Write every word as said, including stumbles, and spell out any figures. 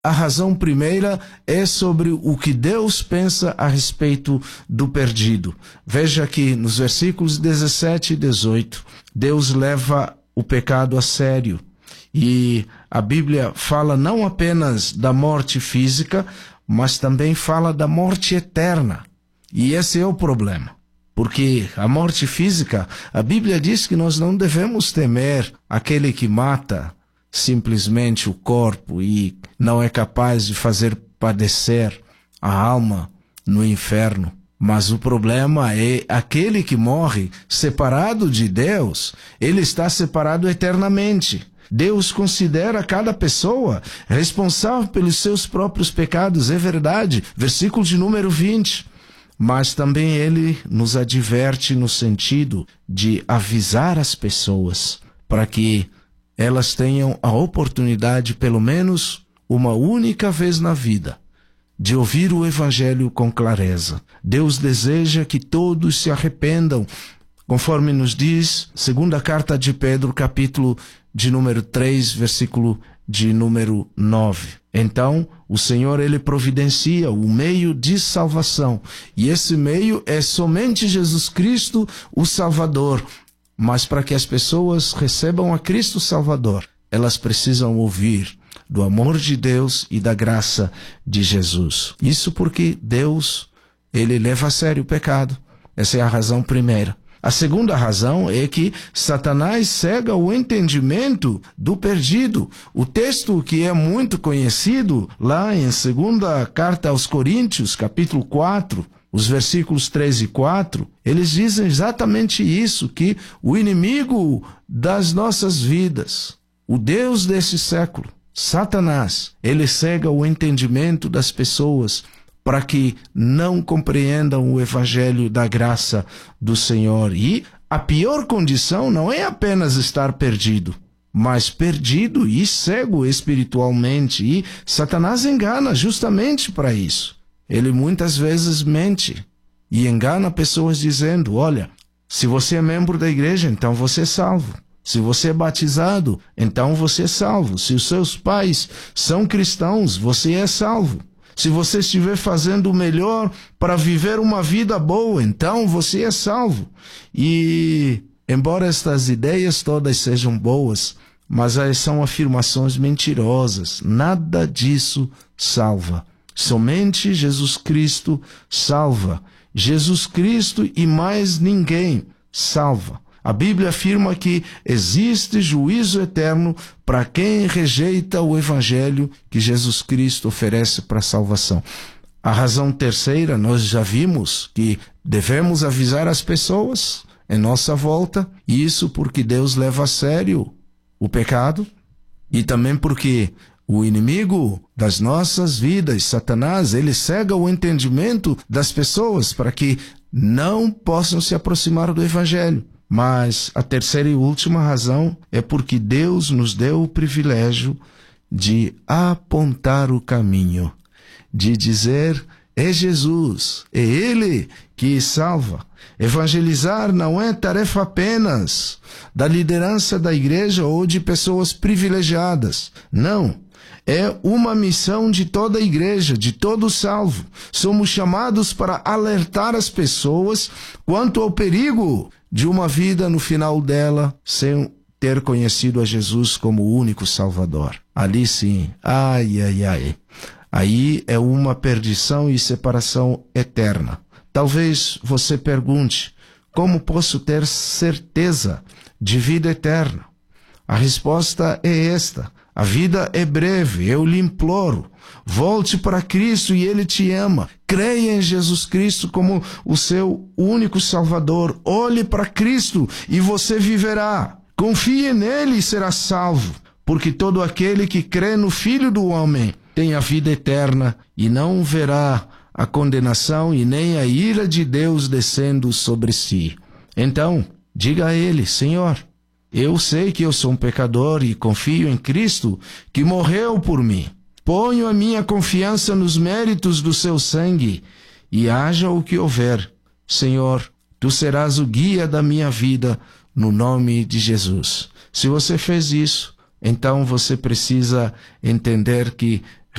A razão primeira é sobre o que Deus pensa a respeito do perdido. Veja que nos versículos dezessete e dezoito, Deus leva o pecado a sério. E a Bíblia fala não apenas da morte física, mas também fala da morte eterna. E esse é o problema. Porque a morte física, a Bíblia diz que nós não devemos temer aquele que mata simplesmente o corpo e não é capaz de fazer padecer a alma no inferno. Mas o problema é aquele que morre separado de Deus, ele está separado eternamente. Deus considera cada pessoa responsável pelos seus próprios pecados, é verdade, versículo de número vinte. Mas também ele nos adverte no sentido de avisar as pessoas para que elas tenham a oportunidade, pelo menos uma única vez na vida, de ouvir o Evangelho com clareza. Deus deseja que todos se arrependam, conforme nos diz, segunda carta de Pedro, capítulo de número três, versículo de número nove. Então, o Senhor, ele providencia o meio de salvação, e esse meio é somente Jesus Cristo, o Salvador. Mas para que as pessoas recebam a Cristo Salvador, elas precisam ouvir do amor de Deus e da graça de Jesus. Isso porque Deus, ele leva a sério o pecado. Essa é a razão primeira. A segunda razão é que Satanás cega o entendimento do perdido. O texto que é muito conhecido lá em segunda carta aos Coríntios, capítulo quatro, os versículos três e quatro, eles dizem exatamente isso, que o inimigo das nossas vidas, o Deus desse século, Satanás, ele cega o entendimento das pessoas para que não compreendam o evangelho da graça do Senhor. E a pior condição não é apenas estar perdido, mas perdido e cego espiritualmente. E Satanás engana justamente para isso. Ele muitas vezes mente e engana pessoas dizendo, olha, se você é membro da igreja, então você é salvo. Se você é batizado, então você é salvo. Se os seus pais são cristãos, você é salvo. Se você estiver fazendo o melhor para viver uma vida boa, então você é salvo. E, embora estas ideias todas sejam boas, mas são afirmações mentirosas. Nada disso salva. Somente Jesus Cristo salva. Jesus Cristo e mais ninguém salva. A Bíblia afirma que existe juízo eterno para quem rejeita o Evangelho que Jesus Cristo oferece para a salvação. A razão terceira, nós já vimos que devemos avisar as pessoas em nossa volta, isso porque Deus leva a sério o pecado e também porque o inimigo das nossas vidas, Satanás, ele cega o entendimento das pessoas para que não possam se aproximar do Evangelho. Mas a terceira e última razão é porque Deus nos deu o privilégio de apontar o caminho, de dizer, é Jesus, é Ele que salva. Evangelizar não é tarefa apenas da liderança da igreja ou de pessoas privilegiadas. Não. É uma missão de toda a igreja, de todo salvo. Somos chamados para alertar as pessoas quanto ao perigo de uma vida no final dela sem ter conhecido a Jesus como o único Salvador. Ali sim, ai, ai, ai. Aí é uma perdição e separação eterna. Talvez você pergunte, como posso ter certeza de vida eterna? A resposta é esta. A vida é breve, eu lhe imploro. Volte para Cristo e Ele te ama. Creia em Jesus Cristo como o seu único Salvador. Olhe para Cristo e você viverá. Confie nele e será salvo. Porque todo aquele que crê no Filho do Homem tem a vida eterna e não verá a condenação e nem a ira de Deus descendo sobre si. Então, diga a Ele, Senhor, eu sei que eu sou um pecador e confio em Cristo que morreu por mim. Ponho a minha confiança nos méritos do seu sangue e haja o que houver. Senhor, tu serás o guia da minha vida no nome de Jesus. Se você fez isso, então você precisa entender que